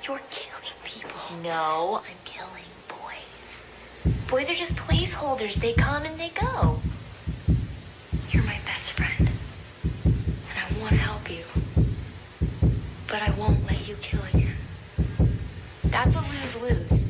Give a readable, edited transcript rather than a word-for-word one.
You're killing people. No, I'm killing boys. Boys are just placeholders. They come and they go. You're my best friend. And I want to help you. But I won't let you kill again. That's a lose-lose.